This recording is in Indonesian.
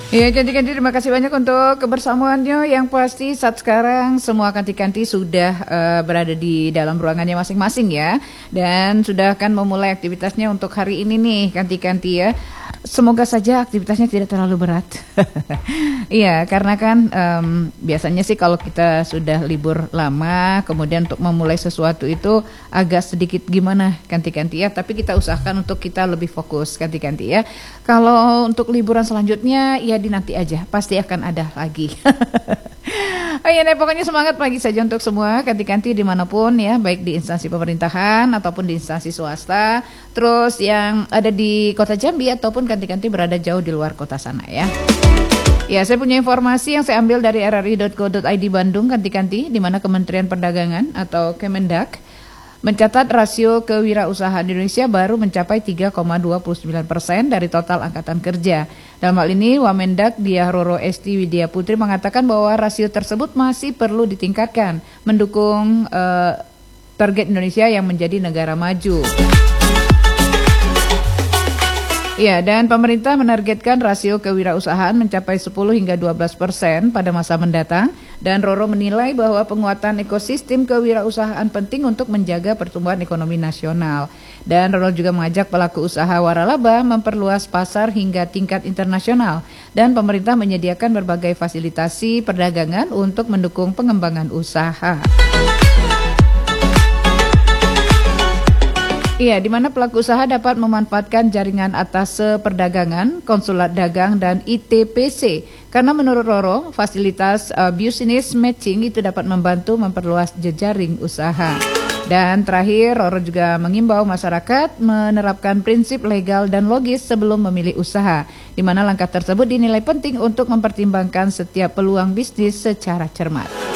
Ya, Kanti-Kanti terima kasih banyak untuk kebersamaannya. Yang pasti saat sekarang semua Kanti-Kanti sudah berada di dalam ruangannya masing-masing ya. Dan sudah akan memulai aktivitasnya untuk hari ini nih Kanti-Kanti ya. Semoga saja aktivitasnya tidak terlalu berat. Iya, karena kan biasanya sih kalau kita sudah libur lama, kemudian untuk memulai sesuatu itu agak sedikit gimana Kanti-Kanti ya. Tapi kita usahakan untuk kita lebih fokus Kanti-Kanti ya. Kalau untuk liburan selanjutnya ya dinanti aja, pasti akan ada lagi. Oh iya, pokoknya semangat pagi saja untuk semua Kanti-Kanti dimanapun ya, baik di instansi pemerintahan ataupun di instansi swasta, terus yang ada di kota Jambi ataupun Kanti-Kanti berada jauh di luar kota sana ya. Ya, saya punya informasi yang saya ambil dari rri.co.id Bandung Kanti-Kanti, di mana Kementerian Perdagangan atau Kemendak mencatat rasio kewirausahaan Indonesia baru mencapai 3,29% dari total angkatan kerja. Dalam hal ini, Wamendak Diah Roro Esti Widya Putri mengatakan bahwa rasio tersebut masih perlu ditingkatkan, mendukung target Indonesia yang menjadi negara maju. Ya, dan pemerintah menargetkan rasio kewirausahaan mencapai 10 hingga 12% pada masa mendatang. Dan Roro menilai bahwa penguatan ekosistem kewirausahaan penting untuk menjaga pertumbuhan ekonomi nasional. Dan Roro juga mengajak pelaku usaha waralaba memperluas pasar hingga tingkat internasional. Dan pemerintah menyediakan berbagai fasilitasi perdagangan untuk mendukung pengembangan usaha. Iya, di mana pelaku usaha dapat memanfaatkan jaringan atase perdagangan, konsulat dagang, dan ITPC. Karena menurut Roro, fasilitas business matching itu dapat membantu memperluas jejaring usaha. Dan terakhir, Roro juga mengimbau masyarakat menerapkan prinsip legal dan logis sebelum memilih usaha, di mana langkah tersebut dinilai penting untuk mempertimbangkan setiap peluang bisnis secara cermat.